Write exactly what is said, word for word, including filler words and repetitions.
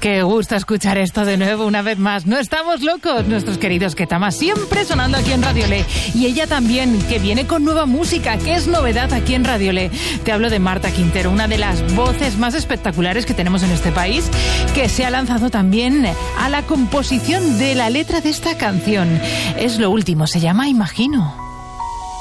Qué gusto escuchar esto de nuevo una vez más. No estamos locos, nuestros queridos Ketama, siempre sonando aquí en Radio Le. Y ella también, que viene con nueva música, que es novedad aquí en Radio Le. Te hablo de Marta Quintero, una de las voces más espectaculares que tenemos en este país, que se ha lanzado también a la composición de la letra de esta canción. Es lo último, se llama Imagino.